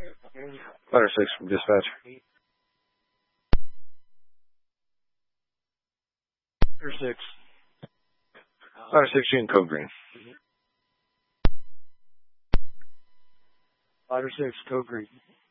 Ladder 6 from dispatch. Ladder 6. Ladder 6, you in code green. Ladder 6, code green.